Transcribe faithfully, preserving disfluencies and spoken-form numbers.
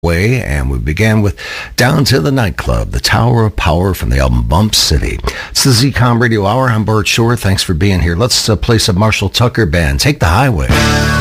Way, and we began with Down to the Nightclub, the Tower of Power from the album Bump City. It's the Z COM Radio Hour. I'm Bert Shore. Thanks for being here. Let's uh, play some Marshall Tucker Band. Take the Highway.